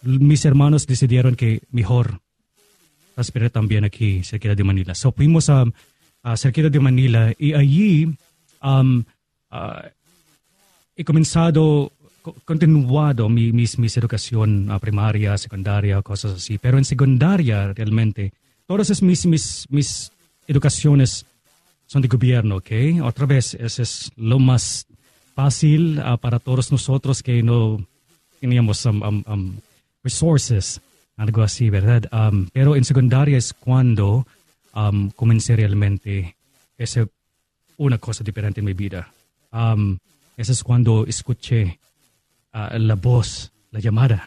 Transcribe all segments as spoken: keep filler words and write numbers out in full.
mis hermanos decidieron que mejor esperar también aquí, cerca de Manila. So fuimos a, a cerca de Manila y allí um, uh, he comenzado, co- continuado mi, mis, mis educación uh, primaria, secundaria, cosas así. Pero en secundaria realmente, todas esas mis, mis, mis educaciones son de gobierno, ¿ok? Otra vez, eso es lo más fácil uh, para todos nosotros que no teníamos um, um, um, resources, algo así, ¿verdad? Um, pero en secundaria es cuando um, comencé realmente esa una cosa diferente en mi vida. Um, eso es cuando escuché uh, la voz, la llamada.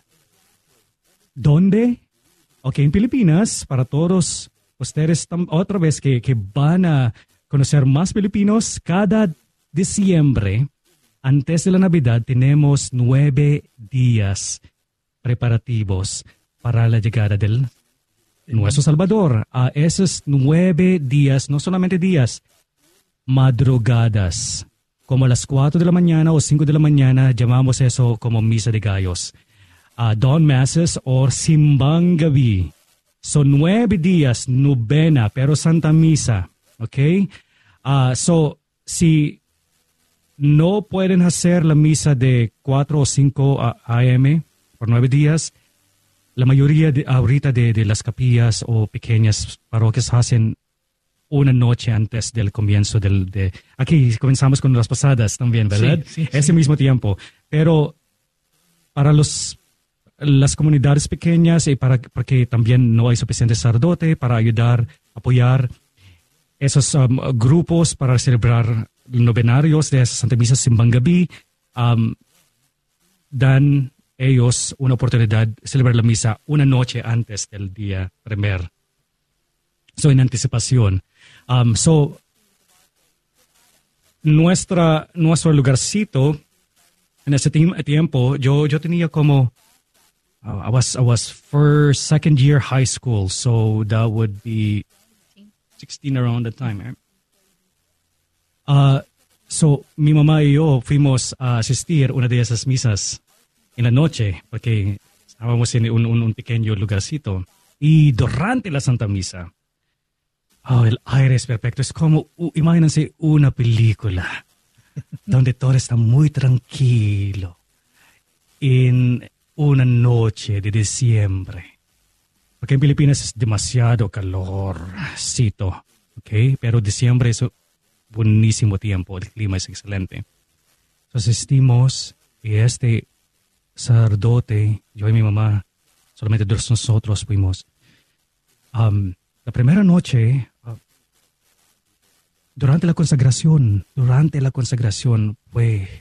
¿Dónde? Ok, en Filipinas, para todos ustedes tam- otra vez que, que van a conocer más filipinos, cada diciembre, antes de la Navidad, tenemos nueve días preparativos para la llegada del nuestro Salvador. A esos nueve días, no solamente días, madrugadas, como a las cuatro de la mañana o cinco de la mañana, llamamos eso como misa de gallos. Uh, dawn masses or simbang gabi. So nueve días, novena, pero Santa Misa. Okay? Uh, so, si no pueden hacer la misa de cuatro o cinco a m por nueve días, la mayoría de, ahorita de, de las capillas o pequeñas parroquias hacen una noche antes del comienzo del... De, aquí comenzamos con las pasadas también, ¿verdad? Sí, sí, Ese sí. mismo tiempo. Pero para los, las comunidades pequeñas y para porque también no hay suficiente sacerdote para ayudar, apoyar esos um, grupos para celebrar novenarios de Santa Misa Simbang Gabi, um, dan ellos una oportunidad de celebrar la misa una noche antes del día primer. So, en anticipación. Um, so, nuestra, nuestro lugarcito, en ese tim- tiempo, yo, yo tenía como, uh, I was, I was first, second year high school, so that would be sixteen around that time, eh? Uh, so, mi mamá y yo fuimos a asistir una de esas misas en la noche, porque estábamos en un, un, un pequeño lugarcito. Y durante la Santa Misa, oh, el aire es perfecto. Es como, uh, imagínense una película donde todo está muy tranquilo en una noche de diciembre. Porque en Filipinas es demasiado calorcito, ¿ok? Pero diciembre es un buenísimo tiempo, el clima es excelente. Entonces asistimos y este sacerdote, yo y mi mamá, solamente dos nosotros fuimos. Um, la primera noche, uh, durante la consagración, durante la consagración fue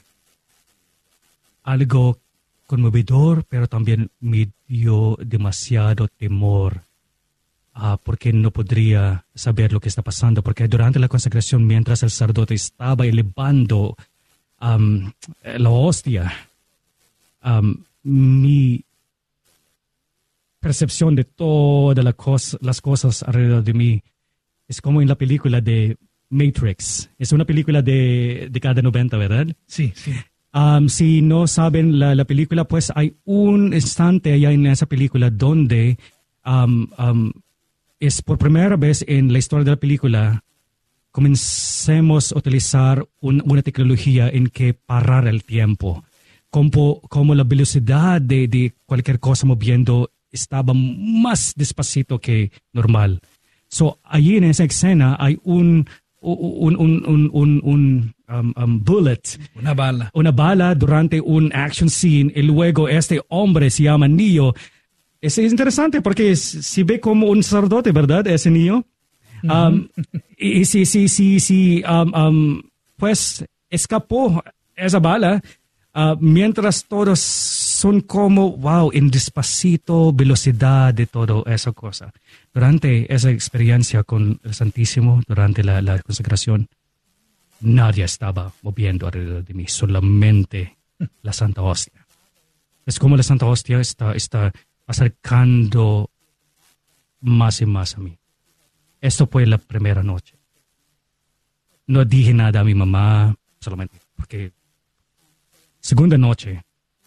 algo conmovedor, pero también me dio demasiado temor, uh, porque no podría saber lo que está pasando, porque durante la consagración, mientras el sacerdote estaba elevando um, la hostia, um, mi percepción de todas la cos- las cosas alrededor de mí es como en la película de Matrix. Es una película de década noventa, ¿verdad? Sí, sí. Um, si no saben la, la película, pues hay un instante allá en esa película donde um, um, es por primera vez en la historia de la película comencemos a utilizar un- una tecnología en que parar el tiempo. Como, como la velocidad de, de cualquier cosa moviendo estaba más despacito que normal. So, allí en esa escena hay un, un, un, un, un, un um, um, bullet, Una bala. una bala durante un action scene y luego este hombre se llama Neo. Es interesante porque es- se ve como un sacerdote, ¿verdad? Ese Neo. Um, y si, si, si, si um, um, pues escapó esa bala, uh, mientras todos son como, wow, en despacito, velocidad de todo esa cosa. Durante esa experiencia con el Santísimo, durante la, la consagración, nadie estaba moviendo alrededor de mí, solamente la Santa Hostia. Es como la Santa Hostia está, está acercando más y más a mí. Esto fue la primera noche. No dije nada a mi mamá, solamente porque... Segunda noche,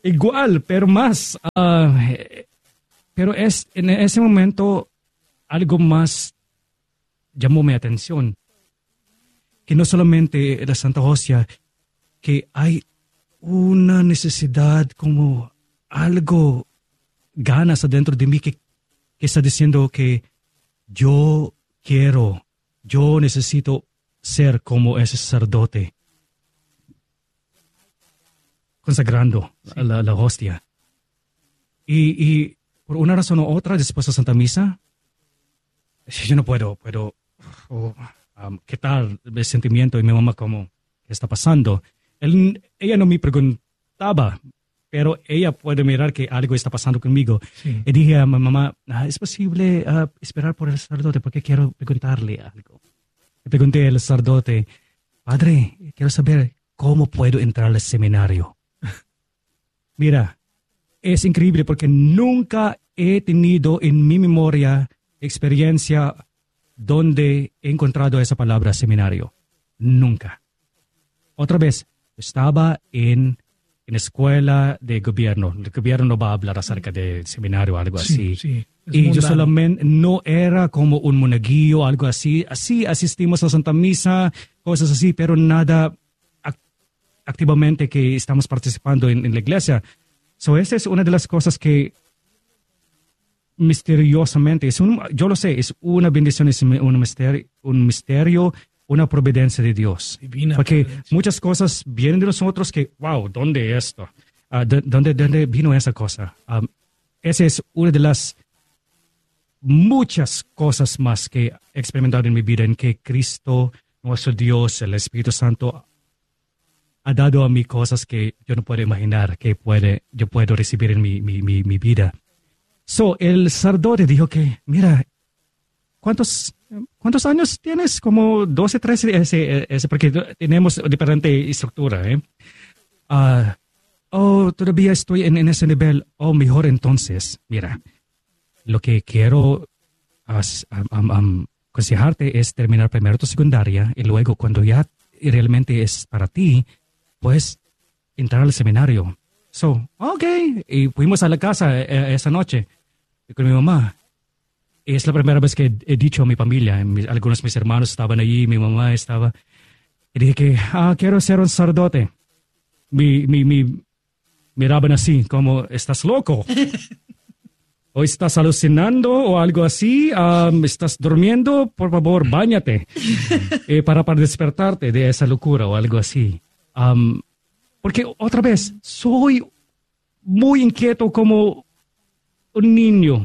igual, pero más. ah, pero es en ese momento algo más llamó mi atención. Que no solamente la Santa Hostia, que hay una necesidad como algo, ganas adentro de mí que, que está diciendo que yo quiero, yo necesito ser como ese sacerdote, consagrando Sí. la, la hostia. Y, y por una razón u otra, después de Santa Misa, yo no puedo, puedo oh, um, quitar el sentimiento y mi mamá como, ¿qué está pasando? Él, ella no me preguntaba, pero ella puede mirar que algo está pasando conmigo. Sí. Y dije a mi mamá, ah, ¿es posible ah, esperar por el sacerdote? Porque quiero preguntarle algo. Le pregunté al sacerdote, padre, quiero saber cómo puedo entrar al seminario. Mira, es increíble porque nunca he tenido en mi memoria experiencia donde he encontrado esa palabra seminario. Nunca. Otra vez, estaba en, en escuela de gobierno. El gobierno no va a hablar acerca de seminario o algo Sí, así. sí, es Y yo mundano. solamente no era como un monaguillo o algo así. Así asistimos a Santa Misa, cosas así, pero nada ac- activamente que estamos participando en, en la iglesia. So, esa es una de las cosas que misteriosamente, es un, yo lo sé, es una bendición, es un misterio, un misterio, una providencia de Dios. Divina Porque providencia. muchas cosas vienen de nosotros que, wow, ¿dónde esto? Ah, de, ¿dónde, ¿Dónde vino esa cosa? Um, esa es una de las muchas cosas más que he experimentado en mi vida, en que Cristo, nuestro Dios, el Espíritu Santo, ha dado a mí cosas que yo no puedo imaginar que puede, yo puedo recibir en mi, mi, mi, mi vida. So, el sacerdote dijo que, mira, ¿cuántos, ¿cuántos años tienes? Como doce, trece, ese, ese, porque tenemos diferente estructura, ¿eh? Ah, oh, todavía estoy en, en ese nivel. Oh, mejor entonces, mira, lo que quiero as- am- am- am- aconsejarte es terminar primero tu secundaria y luego cuando ya realmente es para ti, pues entrar al seminario. So, ok, y fuimos a la casa eh, esa noche con mi mamá. Es la primera vez que he dicho a mi familia, mis- algunos de mis hermanos estaban allí, mi mamá estaba, y dije que, ah, quiero ser un sacerdote. Mi, mi, mi, miraban así, como, ¿estás loco? ¿O estás alucinando o algo así? Um, ¿Estás durmiendo? Por favor, báñate eh, para, para despertarte de esa locura o algo así. Um, porque otra vez, soy muy inquieto como un niño.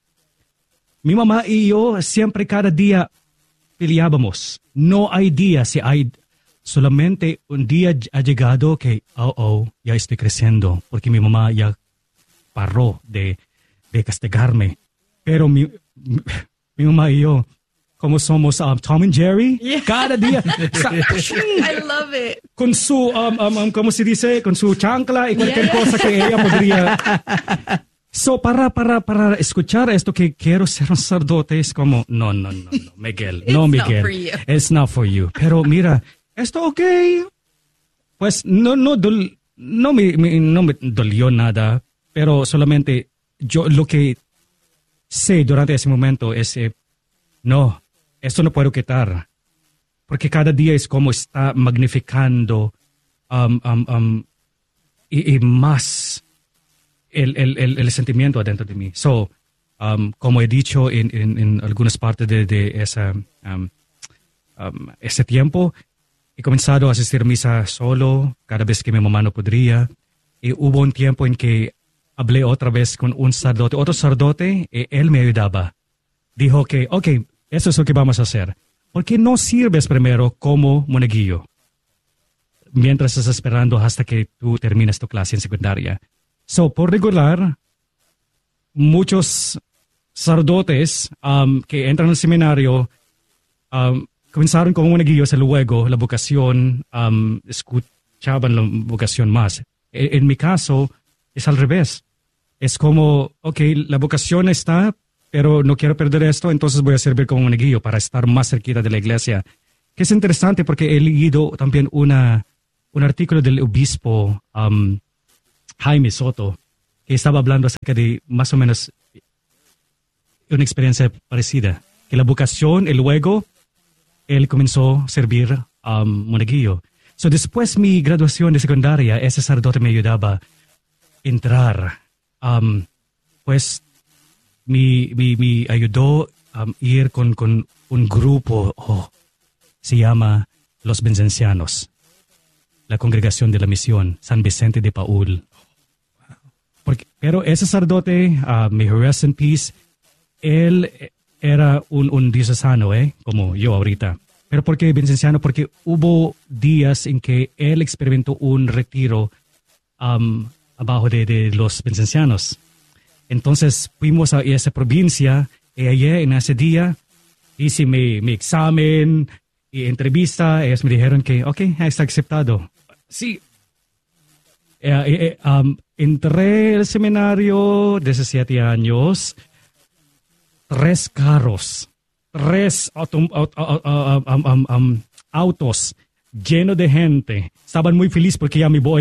Mi mamá y yo siempre cada día peleábamos. No hay día, si hay solamente un día ha llegado que, oh, oh, ya estoy creciendo, porque mi mamá ya paró de, de castigarme. Pero mi, mi, mi mamá y yo, como somos um, Tom and Jerry, Yeah. cada día sa- I love it. con su, um, um, um, ¿cómo se dice? Con su chancla y cualquier Yeah. cosa que ella podría. So, para, para, para escuchar esto que quiero ser un sacerdote es como, no, no, no, no, Miguel, It's no, not Miguel. for you. It's not for you. Pero mira, esto ok. Pues no, no, dol- no, me, me- no me dolió nada, pero solamente yo lo que sé durante ese momento es, eh, no, esto no puedo quitar. Porque cada día es como está magnificando um, um, um, y, y más el, el, el, el sentimiento adentro de mí. So, um, como he dicho en, en, en algunas partes de, de esa, um, um, ese tiempo, he comenzado a asistir a misa solo cada vez que mi mamá no podría. Y hubo un tiempo en que hablé otra vez con un sacerdote, otro sacerdote, y él me ayudaba. Dijo que, ok, eso es lo que vamos a hacer. ¿Por qué no sirves primero como monaguillo? Mientras estás esperando hasta que tú termines tu clase en secundaria. So, por regular, muchos sacerdotes um, que entran al seminario um, comenzaron como monaguillos y luego la vocación, um, escuchaban la vocación más. En, en mi caso, es al revés. Es como, ok, la vocación está, pero no quiero perder esto, entonces voy a servir como monaguillo para estar más cerquita de la iglesia. Que es interesante porque he leído también una, un artículo del obispo um, Jaime Soto, que estaba hablando acerca de más o menos una experiencia parecida, que la vocación y luego él comenzó a servir a um, monaguillo. So, después mi graduación de secundaria, ese sacerdote me ayudaba a entrar. Um, pues me, me, me ayudó a um, ir con, con un grupo, oh, se llama Los Vincentianos, la congregación de la misión, San Vicente de Paúl. Porque, pero ese sacerdote, uh, may he rest in peace, él era un, un diocesano, ¿eh? Como yo ahorita. Pero ¿por qué vicenciano? Porque hubo días en que él experimentó un retiro um, abajo de, de los vicencianos. Entonces fuimos a esa provincia y allá en ese día hice mi, mi examen y entrevista. Ellos me dijeron que, ok, está aceptado. Sí. Eh, eh, um, entré al seminario de diecisiete años, tres carros. Tres autom, auto, uh, um, um, um, autos llenos de gente. Estaban muy felices porque ya me voy.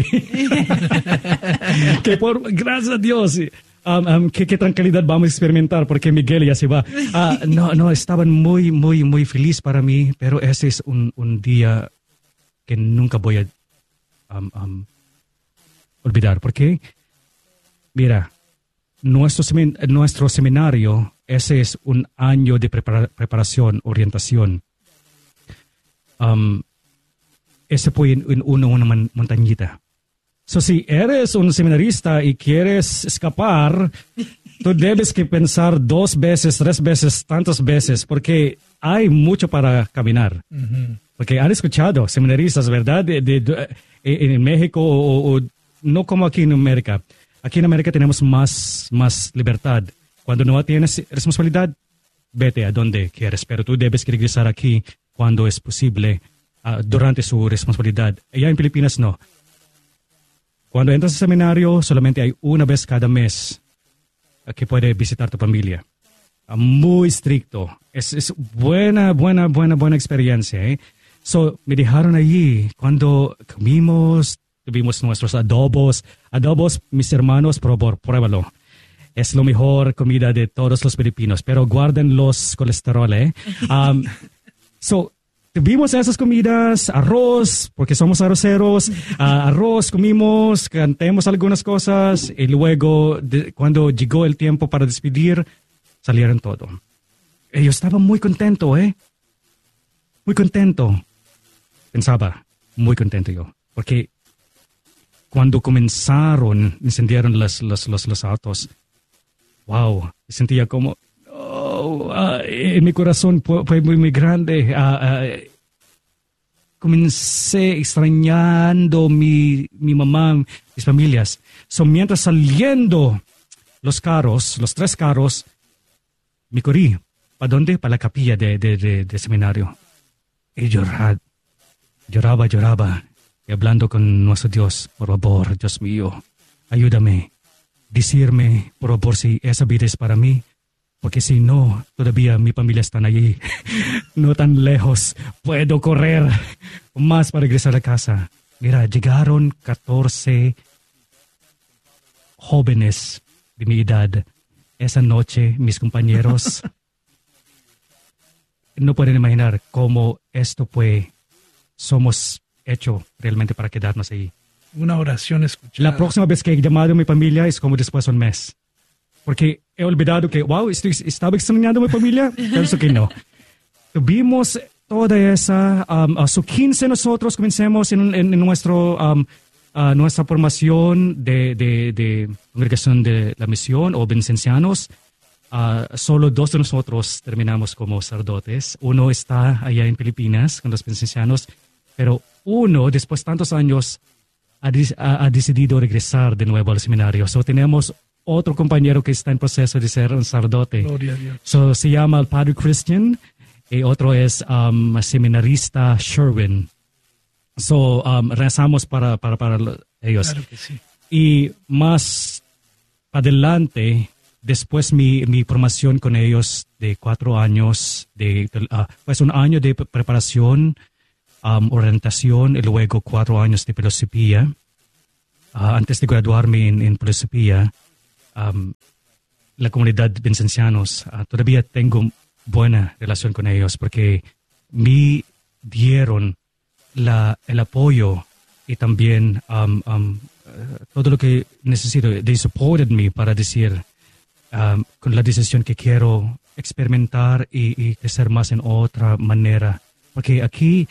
que por, gracias a Dios, um, um, qué, qué tranquilidad vamos a experimentar porque Miguel ya se va. Uh, no, no, estaban muy, muy, muy felices para mí, pero ese es un, un día que nunca voy a um, um, olvidar. Porque, mira, nuestro, semin, nuestro seminario, ese es un año de prepara, preparación, orientación. Um, ese fue en, en una, una man, montañita. So, si eres un seminarista y quieres escapar, tú debes que pensar dos veces, tres veces, tantas veces, porque hay mucho para caminar. Uh-huh. Porque han escuchado seminaristas, ¿verdad? De, de, de, en México o, o no como aquí en América. Aquí en América tenemos más, más libertad. Cuando no tienes responsabilidad, vete a donde quieres, pero tú debes regresar aquí cuando es posible, uh, durante su responsabilidad. Allá en Filipinas no. Cuando entras al seminario, solamente hay una vez cada mes uh, que puede visitar tu familia. Uh, muy estricto. Es, es buena, buena, buena, buena experiencia. ¿eh? So, me dejaron allí cuando comimos, tuvimos nuestros adobos. Adobos, mis hermanos, por favor, pruébalo. Es la mejor comida de todos los filipinos, pero guarden los colesterol, ¿eh? Um, so, tuvimos esas comidas, arroz, porque somos arroceros, uh, arroz, comimos, cantemos algunas cosas, y luego, de, cuando llegó el tiempo para despedir, salieron todo. Y yo estaba muy contento, ¿eh? Muy contento. Pensaba, muy contento yo, porque cuando comenzaron, encendieron los, los, los, los autos, wow, sentía como, oh, uh, en mi corazón fue, fue muy, muy grande. Uh, uh, comencé extrañando mi, mi mamá, mis familias. So, mientras saliendo los carros, los tres carros, me corrí. ¿Para dónde? Para la capilla de, de, de, de seminario. Y lloraba, lloraba, lloraba. Y hablando con nuestro Dios, por favor, Dios mío, ayúdame. Decirme, por favor, si esa vida es para mí, porque si no, todavía mi familia está allí, no tan lejos, puedo correr más para regresar a casa. Mira, llegaron catorce jóvenes de mi edad. Esa noche, mis compañeros no pueden imaginar cómo esto fue, somos hechos realmente para quedarnos ahí. Una oración escuchada. La próxima vez que he llamado a mi familia es como después de un mes. Porque he olvidado que, wow, estoy, estaba extrañando a mi familia. Pienso que no. Tuvimos toda esa, um, a su quince nosotros comencemos en, en, en nuestro, um, uh, nuestra formación de, de, de congregación de la misión o vicencianos. Uh, solo dos de nosotros terminamos como sacerdotes. Uno está allá en Filipinas con los vicencianos, pero uno, después de tantos años, Ha, ha, ha decidido regresar de nuevo al seminario. So, tenemos otro compañero que está en proceso de ser un sacerdote. Gloria a Dios. So, se llama el Padre Christian y otro es um, seminarista Sherwin. So, um, rezamos para, para, para ellos. Claro que sí. Y más adelante, después mi, mi formación con ellos de cuatro años, de, de uh, pues un año de preparación, Um, orientación y luego cuatro años de filosofía. ah, antes de graduarme en, en filosofía, um, la comunidad de Vincencianos, ah, todavía tengo buena relación con ellos porque me dieron la, el apoyo y también um, um, uh, todo lo que necesito. They supported me para decir um, con la decisión que quiero experimentar y, y crecer más en otra manera. Porque aquí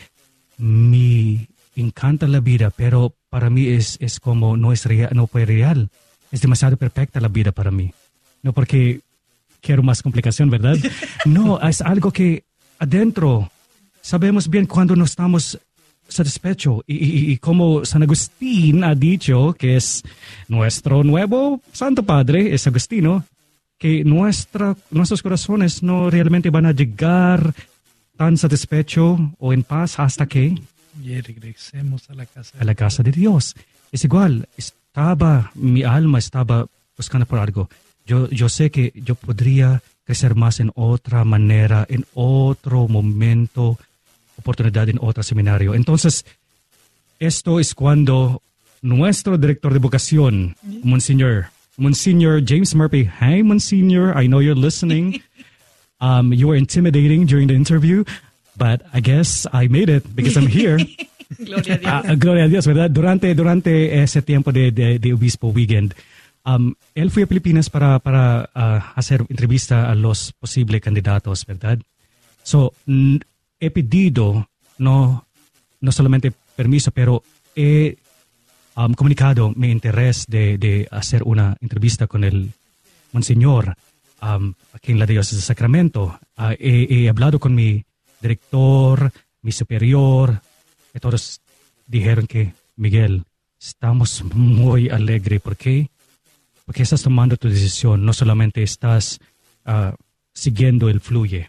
me encanta la vida, pero para mí es, es como no es real, no fue real. Es demasiado perfecta la vida para mí. No porque quiero más complicación, ¿verdad? No, es algo que adentro sabemos bien cuando no estamos satisfechos. Y, y, y como San Agustín ha dicho, que es nuestro nuevo Santo Padre, es Agustino, que nuestra, nuestros corazones no realmente van a llegar tan satisfechos o en paz hasta que Y regresemos a la casa. a la casa de Dios. Es igual, estaba, mi alma estaba buscando por algo. Yo, yo sé que yo podría crecer más en otra manera, en otro momento, oportunidad en otro seminario. Entonces, esto es cuando nuestro director de vocación, Monsignor, Monsignor James Murphy. Hi, Monsignor, I know you're listening. Um, you were intimidating during the interview, but I guess I made it because I'm here. Gloria a Dios. Ah, gloria a Dios, ¿verdad? Durante, durante ese tiempo de, de, de Obispo Weekend, um, él fue a Filipinas para, para uh, hacer entrevista a los posibles candidatos, ¿verdad? So, n- he pedido no, no solamente permiso, pero he um, comunicado mi interés de, de hacer una entrevista con el Monseñor um, aquí en la diócesis de Sacramento. Uh, he, he hablado con mi director, mi superior, y todos dijeron que, Miguel, estamos muy alegres. ¿Por qué? Porque estás tomando tu decisión, no solamente estás uh, siguiendo el fluye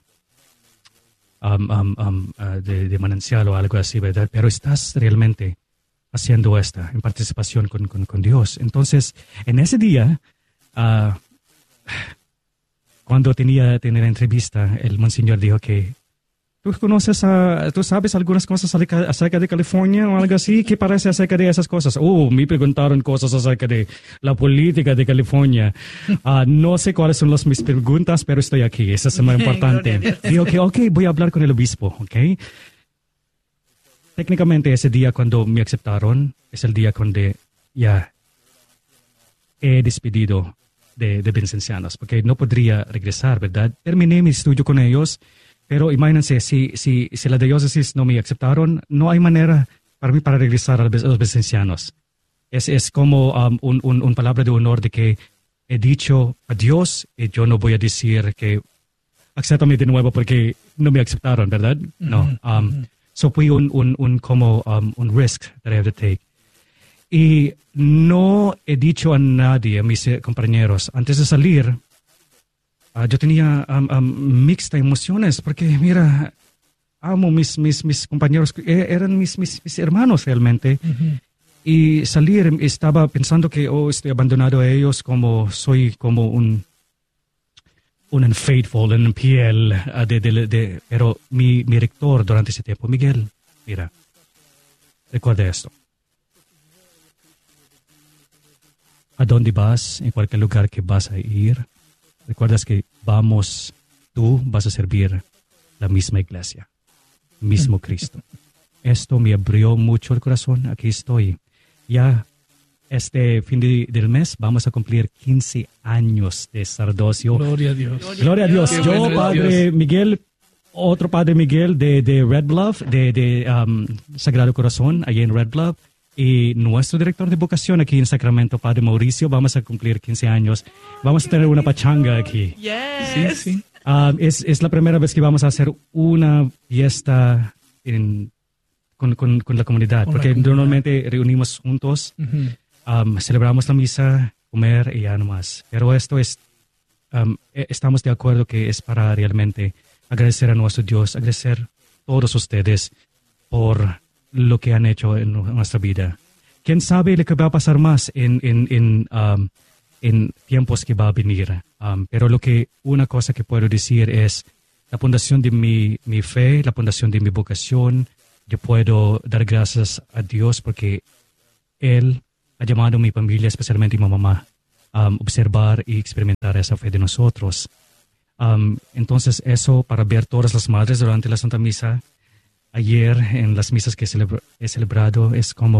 um, um, um, uh, de, de Manancial o algo así, ¿verdad? Pero estás realmente haciendo esta en participación con, con, con Dios. Entonces, en ese día, uh, cuando tenía, tenía la entrevista, el Monseñor dijo que ¿Tú conoces, a, tú sabes algunas cosas acerca, acerca de California o algo así? ¿Qué parece acerca de esas cosas? Oh, me preguntaron cosas acerca de la política de California. Uh, no sé cuáles son las mis preguntas, pero estoy aquí. Eso es muy importante. Digo que, ok, voy a hablar con el obispo, ok. Técnicamente ese día cuando me aceptaron, es el día cuando ya he despedido de, de Vincencianos, porque no podría regresar, ¿verdad? Terminé mi estudio con ellos. Pero imagínense, si, si, si la diócesis no me aceptaron, no hay manera para mí para regresar a los Vincencianos. Es, es como um, un, un, un palabra de honor de que he dicho adiós y yo no voy a decir que acéptame de nuevo porque no me aceptaron, ¿verdad? No. Um, so fue un, un, un, como, um, un risk that I have to take. Y no he dicho a nadie, a mis compañeros, antes de salir, Uh, yo tenía um, um, mixtas emociones porque, mira, amo mis, mis, mis compañeros, eh, eran mis, mis, mis hermanos realmente. Uh-huh. Y salir, estaba pensando que, oh, estoy abandonado a ellos como soy como un, un unfaithful, un infiel. Uh, de, de, de, pero mi, mi rector durante ese tiempo, Miguel, mira, recuerda esto. ¿A dónde vas? En cualquier lugar que vas a ir, recuerdas que vamos, tú vas a servir la misma iglesia, mismo Cristo. Esto me abrió mucho el corazón. Aquí estoy. Ya este fin de, del mes vamos a cumplir quince años de sacerdocio. Gloria a Dios. Gloria a Dios. Qué Yo, bueno es Padre Dios. Miguel, otro Padre Miguel de, de Red Bluff, de, de um, Sagrado Corazón, allá en Red Bluff. Y nuestro director de vocación aquí en Sacramento, Padre Mauricio, vamos a cumplir quince años. Vamos a tener una pachanga aquí. Yes. Sí, sí. Uh, es, es la primera vez que vamos a hacer una fiesta en, con, con, con la comunidad, Con la porque comunidad. normalmente reunimos juntos, Ujú. um, celebramos la misa, comer y ya nomás. Pero esto es, um, e- estamos de acuerdo que es para realmente agradecer a nuestro Dios, agradecer a todos ustedes por lo que han hecho en nuestra vida. ¿Quién sabe lo que va a pasar más en, en, en, um, en tiempos que va a venir? Um, pero lo que, una cosa que puedo decir es la fundación de mi, mi fe, la fundación de mi vocación. Yo puedo dar gracias a Dios porque Él ha llamado a mi familia, especialmente mi mamá, um, observar y experimentar esa fe de nosotros. Um, entonces eso para ver todas las madres durante la Santa Misa, ayer en las misas que celebra, he celebrado, es como...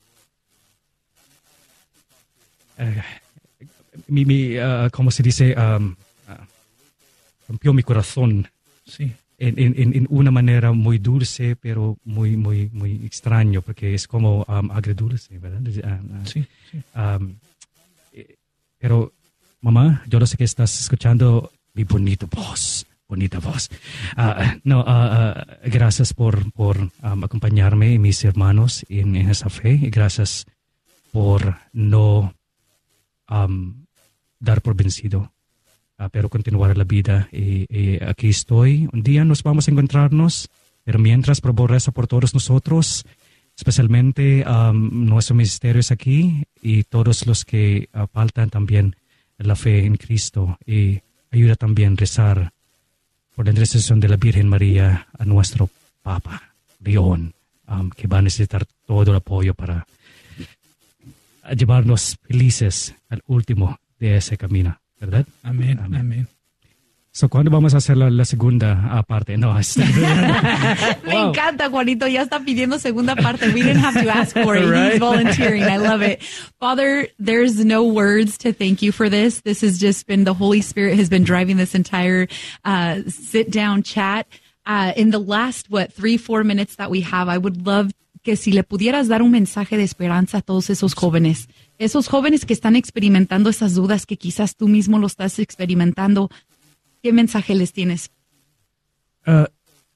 Uh, mi, mi, uh, ¿cómo se dice? Um, uh, rompió mi corazón. Sí. En, en, en una manera muy dulce, pero muy, muy, muy extraño, porque es como um, agridulce, ¿verdad? Uh, uh, sí, sí. Um, pero, mamá, yo lo sé que estás escuchando mi bonita voz, bonita voz. Uh, no, uh, uh, gracias por, por um, acompañarme y mis hermanos en, en esa fe, y gracias por no um, dar por vencido. Uh, pero continuar la vida. Y, y aquí estoy. Un día nos vamos a encontrarnos, pero mientras probo rezo por todos nosotros, especialmente um, nuestro ministerio es aquí y todos los que uh, faltan también la fe en Cristo. Y ayuda también a rezar por la intercesión de la Virgen María a nuestro Papa León, um, que va a necesitar todo el apoyo para uh, llevarnos felices al último de ese camino. ¿Verdad? Amén, amén. amén. So, ¿cuándo vamos a hacer la, la segunda uh, parte? No, está... Me wow. encanta, Juanito. Ya está pidiendo segunda parte. We didn't have to ask for it. Right? He's volunteering. I love it. Father, there's no words to thank you for this. This has just been, the Holy Spirit has been driving this entire uh, sit-down chat. Uh, in the last, what, three, four minutes that we have, I would love que si le pudieras dar un mensaje de esperanza a todos esos jóvenes, esos jóvenes que están experimentando esas dudas que quizás tú mismo lo estás experimentando, ¿qué mensaje les tienes? Uh,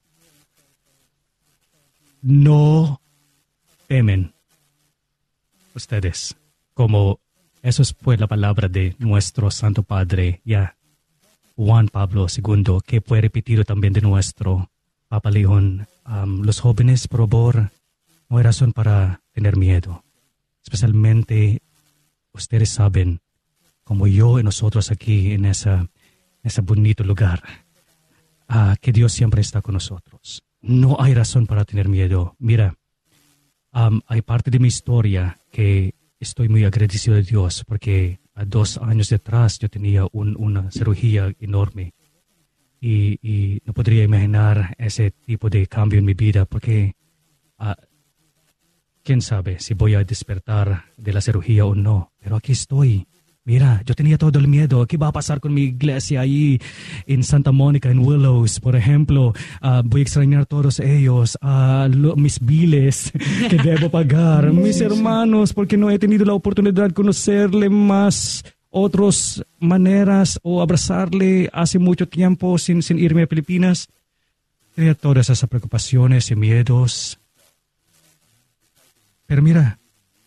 no temen ustedes, como eso fue la palabra de nuestro Santo Padre, ya Juan Pablo segundo, que fue repetido también de nuestro Papa León. Um, los jóvenes, por favor, no hay razón para tener miedo. Especialmente, ustedes saben, como yo y nosotros aquí en esa, ese bonito lugar, uh, que Dios siempre está con nosotros. No hay razón para tener miedo. Mira, um, hay parte de mi historia que estoy muy agradecido de Dios, porque a dos años atrás yo tenía un, una cirugía enorme. Y, y no podría imaginar ese tipo de cambio en mi vida, porque... Uh, quién sabe si voy a despertar de la cirugía o no, pero aquí estoy. Mira, yo tenía todo el miedo. ¿Qué va a pasar con mi iglesia ahí en Santa Mónica, en Willows, por ejemplo? Uh, voy a extrañar a todos ellos, uh, lo, mis biles que debo pagar, mis hermanos, porque no he tenido la oportunidad de conocerle más otras maneras o abrazarle hace mucho tiempo sin, sin irme a Filipinas. Tenía todas esas preocupaciones y miedos. Pero mira,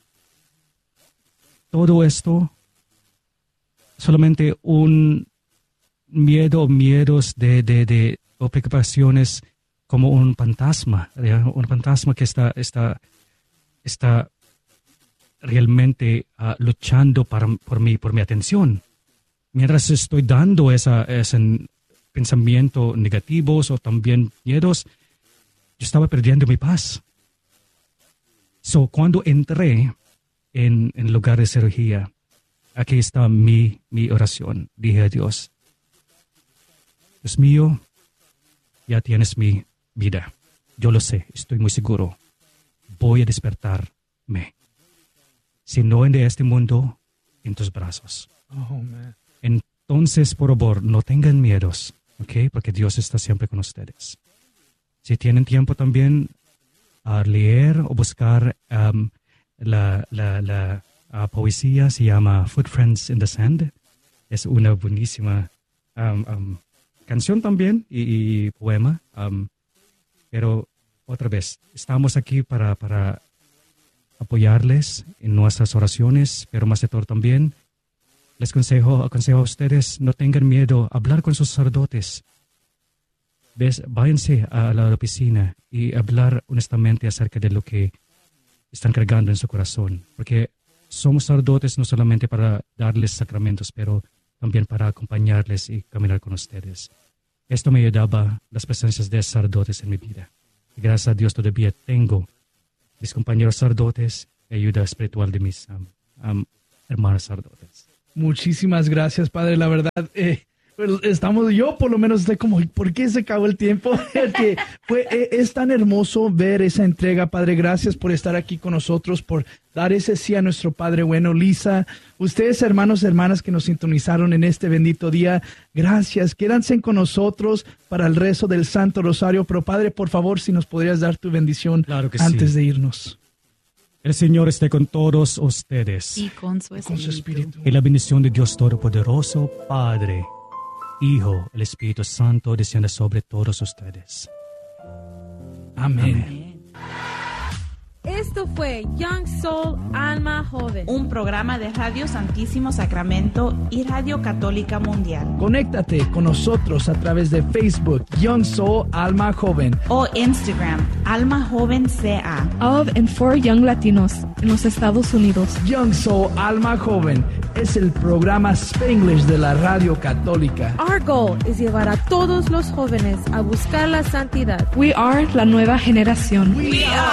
todo esto, solamente un miedo, miedos de, de, de o preocupaciones como un fantasma, ¿ya? Un fantasma que está, está, está realmente uh, luchando para, por, mi, por mi atención. Mientras estoy dando esa, ese pensamiento negativos o también miedos, yo estaba perdiendo mi paz. So, cuando entré en el lugar de cirugía, aquí está mi, mi oración. Dije a Dios, Dios mío, ya tienes mi vida. Yo lo sé, estoy muy seguro. Voy a despertarme. Si no en de este mundo, en tus brazos. Oh, man. Entonces, por favor, no tengan miedos, ¿ok? Porque Dios está siempre con ustedes. Si tienen tiempo también, a leer o buscar um, la, la, la uh, poesía, se llama Footprints in the Sand. Es una buenísima um, um, canción también y, y poema. Um, pero otra vez, estamos aquí para, para apoyarles en nuestras oraciones, pero más de todo también les aconsejo, aconsejo a ustedes, no tengan miedo a hablar con sus sacerdotes. ¿Ves? Váyanse a la oficina y hablar honestamente acerca de lo que están cargando en su corazón. Porque somos sacerdotes no solamente para darles sacramentos, pero también para acompañarles y caminar con ustedes. Esto me ayudaba las presencias de sacerdotes en mi vida. Y gracias a Dios todavía tengo mis compañeros sacerdotes y ayuda espiritual de mis um, um, hermanos sacerdotes. Muchísimas gracias, Padre. La verdad, eh, estamos, yo por lo menos estoy como, ¿por qué se acabó el tiempo? que fue, eh, es tan hermoso ver esa entrega, Padre. Gracias por estar aquí con nosotros, por dar ese sí a nuestro Padre bueno. Lisa, ustedes, hermanos y hermanas que nos sintonizaron en este bendito día, gracias. Quédense con nosotros para el rezo del Santo Rosario. Pero, Padre, por favor, si nos podrías dar tu bendición Claro que antes sí. de irnos. El Señor esté con todos ustedes. Y con su Y con su espíritu. espíritu. Y la bendición de Dios Todopoderoso, Padre, Hijo, el Espíritu Santo, descienda sobre todos ustedes. Amén. Amén. Esto fue Young Soul Alma Joven. Un programa de Radio Santísimo Sacramento y Radio Católica Mundial. Conéctate con nosotros a través de Facebook, Young Soul Alma Joven. O Instagram, Alma Joven C A. Of and for Young Latinos en los Estados Unidos. Young Soul Alma Joven es el programa Spanglish de la Radio Católica. Our goal es llevar a todos los jóvenes a buscar la santidad. We are la nueva generación. We are